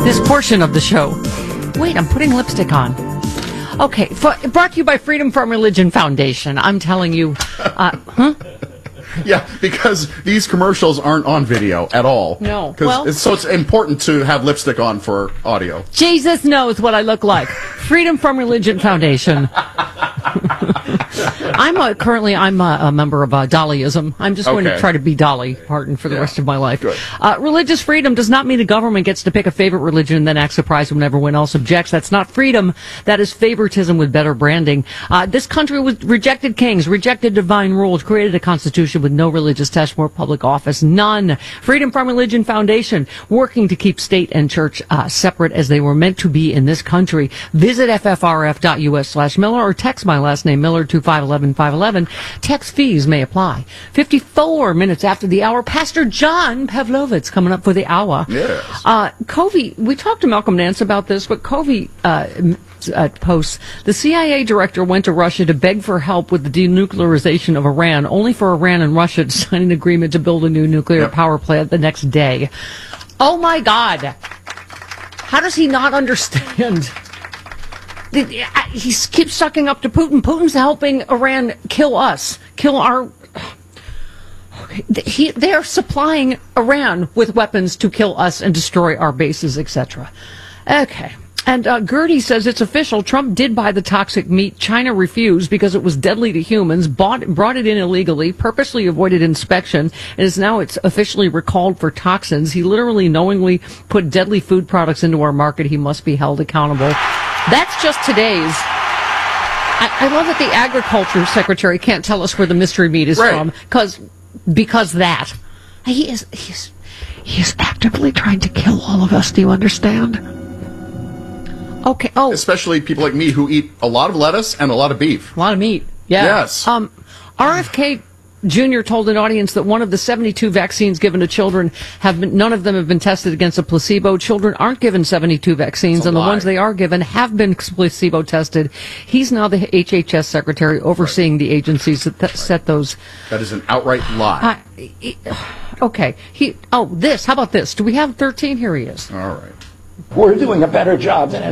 this portion of the show. Wait, I'm putting lipstick on. Okay, brought to you by Freedom from Religion Foundation. I'm telling you, Yeah, because these commercials aren't on video at all. No. So it's important to have lipstick on for audio. Jesus knows what I look like. Freedom from Religion Foundation. I'm currently a member of Dollyism. I'm just going to try to be Dolly Parton for the rest of my life. Religious freedom does not mean the government gets to pick a favorite religion and then act surprised when everyone else objects. That's not freedom. That is favoritism with better branding. This country rejected kings, rejected divine rules, created a constitution with no religious test, more public office, none. Freedom from Religion Foundation, working to keep state and church separate as they were meant to be in this country. Visit ffrf.us/Miller or text my last name Miller to 511-511. Text fees may apply. 54 minutes after the hour, Pastor John Pavlovitz coming up for the hour. Yes. Covey, we talked to Malcolm Nance about this, but Covey posts, the CIA director went to Russia to beg for help with the denuclearization of Iran, only for Iran and Russia to sign an agreement to build a new nuclear power plant the next day. Oh my God. How does he not understand? He keeps sucking up to Putin. Putin's helping Iran kill us, kill our... They are supplying Iran with weapons to kill us and destroy our bases, etc. Okay. And Gertie says it's official. Trump did buy the toxic meat. China refused because it was deadly to humans, brought it in illegally, purposely avoided inspection, and it's officially recalled for toxins. He literally knowingly put deadly food products into our market. He must be held accountable. That's just today's. I love that the agriculture secretary can't tell us where the mystery meat is from, because that. He is actively trying to kill all of us. Do you understand? Okay. Oh, especially people like me who eat a lot of lettuce and a lot of beef. A lot of meat. Yeah. Yes. RFK Jr. told an audience that one of the 72 vaccines given to children none of them have been tested against a placebo. Children aren't given 72 vaccines, and the ones they are given have been placebo tested. He's now the HHS secretary overseeing the agencies that set those. That is an outright lie. Okay. How about this? Do we have 13? Here he is. All right. We're doing a better job than